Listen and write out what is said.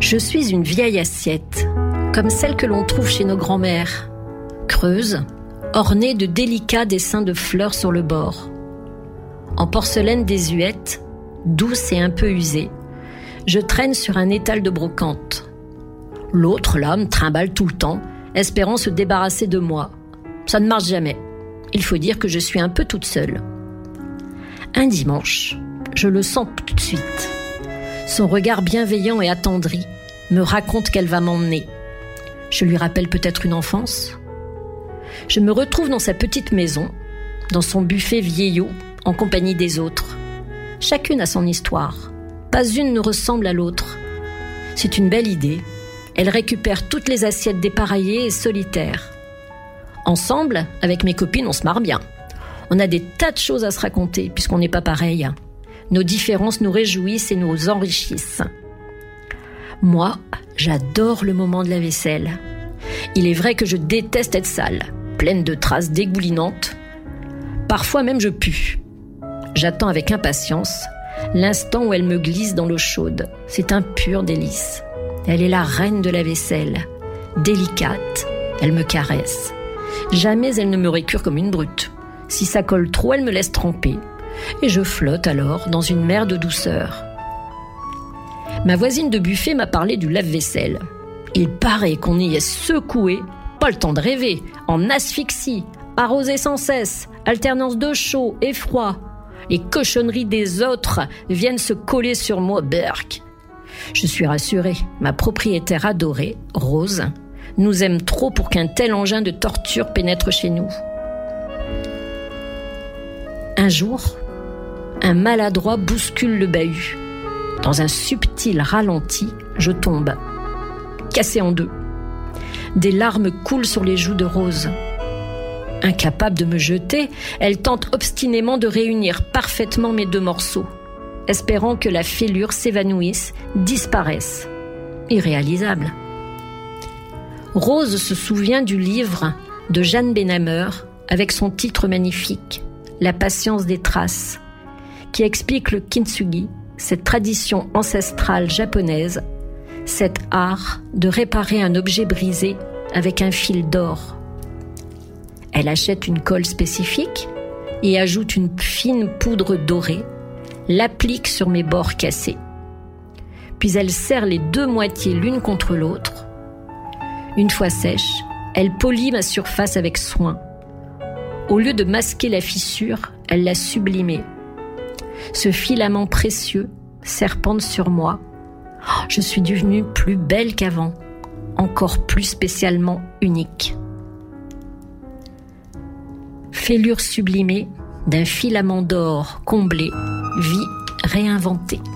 Je suis une vieille assiette, comme celle que l'on trouve chez nos grands-mères, creuse, ornée de délicats dessins de fleurs sur le bord. En porcelaine désuète, douce et un peu usée, je traîne sur un étal de brocante. L'autre, là, me trimballe tout le temps, espérant se débarrasser de moi. Ça ne marche jamais. Il faut dire que je suis un peu toute seule. Un dimanche, je le sens tout de suite. Son regard bienveillant et attendri me raconte qu'elle va m'emmener. Je lui rappelle peut-être une enfance. Je me retrouve dans sa petite maison, dans son buffet vieillot, en compagnie des autres. Chacune a son histoire. Pas une ne ressemble à l'autre. C'est une belle idée. Elle récupère toutes les assiettes dépareillées et solitaires. Ensemble, avec mes copines, on se marre bien. On a des tas de choses à se raconter, puisqu'on n'est pas pareil. Nos différences nous réjouissent et nous enrichissent. Moi, j'adore le moment de la vaisselle. Il est vrai que je déteste être sale, pleine de traces dégoulinantes. Parfois même je pue. J'attends avec impatience l'instant où elle me glisse dans l'eau chaude. C'est un pur délice. Elle est la reine de la vaisselle. Délicate, elle me caresse. Jamais elle ne me récure comme une brute. Si ça colle trop, elle me laisse tremper. Et je flotte alors dans une mer de douceur. Ma voisine de buffet m'a parlé du lave-vaisselle. Il paraît qu'on y est secoué, pas le temps de rêver, en asphyxie, arrosé sans cesse, alternance de chaud et froid. Les cochonneries des autres viennent se coller sur moi, berk. Je suis rassurée, ma propriétaire adorée, Rose, nous aime trop pour qu'un tel engin de torture pénètre chez nous. Un jour, un maladroit bouscule le bahut. Dans un subtil ralenti, je tombe, cassée en deux. Des larmes coulent sur les joues de Rose. Incapable de me jeter, elle tente obstinément de réunir parfaitement mes deux morceaux, espérant que la fêlure s'évanouisse, disparaisse. Irréalisable. Rose se souvient du livre de Jeanne Benhammer avec son titre magnifique, La patience des traces, qui explique le kintsugi, cette tradition ancestrale japonaise, cet art de réparer un objet brisé avec un fil d'or. Elle achète une colle spécifique et ajoute une fine poudre dorée, l'applique sur mes bords cassés. Puis elle serre les deux moitiés l'une contre l'autre. Une fois sèche, elle polit ma surface avec soin. Au lieu de masquer la fissure, elle l'a sublimée. Ce filament précieux serpente sur moi. Je suis devenue plus belle qu'avant, encore plus spécialement unique. Fêlure sublimée d'un filament d'or comblé, vie réinventée.